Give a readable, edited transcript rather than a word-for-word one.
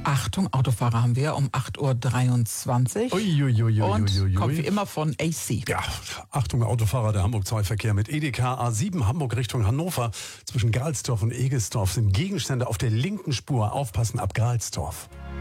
Achtung, Autofahrer haben wir um 8.23 Uhr. Und kommt wie immer von AC. Ja, Achtung, Autofahrer, der Hamburg-2-Verkehr mit Edeka A7 Hamburg Richtung Hannover. Zwischen Galsdorf und Egesdorf sind Gegenstände auf der linken Spur. Aufpassen ab Galsdorf.